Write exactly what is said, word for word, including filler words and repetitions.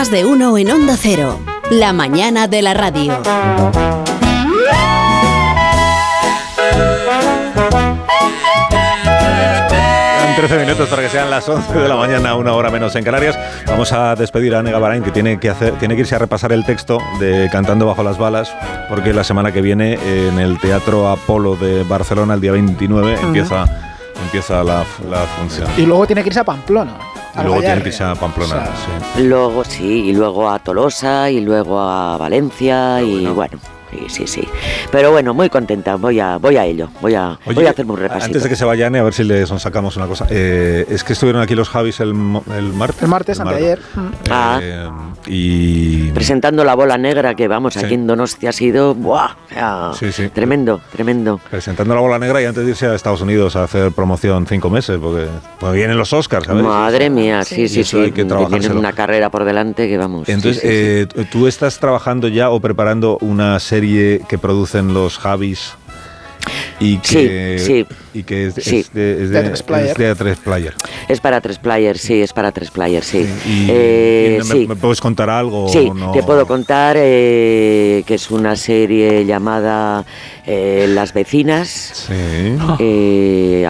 Más de uno en Onda Cero. La mañana de la radio. trece minutos para que sean las once de la mañana, una hora menos en Canarias. Vamos a despedir a Ane Gabarain, que tiene que hacer, tiene que irse a repasar el texto de Cantando bajo las balas, porque la semana que viene en el Teatro Apolo de Barcelona, el día veintinueve, uh-huh. empieza, empieza la, la función. Y luego tiene que irse a Pamplona. Y luego tiene que irse a Pamplona, o sea, sí. Luego sí, y luego a Tolosa, y luego a Valencia, Pero y bueno. bueno. Sí, sí, sí. Pero bueno, muy contenta. Voy a, voy a ello. Voy a, Oye, voy a hacerme un repasito. Antes de que se vayan, a ver si le sacamos una cosa. Eh, es que estuvieron aquí los Javis el, el martes. El martes, el anteayer. Eh, ah. Y presentando La Bola Negra, que vamos, sí. aquí en Donostia ha sido ¡buah! O sea, sí, sí. Tremendo, tremendo. Presentando La Bola Negra y antes de irse a Estados Unidos a hacer promoción cinco meses, porque pues vienen los Oscars, ¿sabes? Madre mía, sí, sí, sí. sí. Hay que tienen una carrera por delante que vamos. Entonces, sí, sí, eh, sí. ¿tú estás trabajando ya o preparando una serie que producen los Javis y que, sí, sí. Y que es, sí. es de, es de, es de a tres player? Es para tres players, sí, es para tres players, sí. sí. ¿Y, eh, y me, sí. me puedes contar algo? Sí, o no? Te puedo contar eh, que es una serie llamada eh, Las Vecinas. Sí. Eh,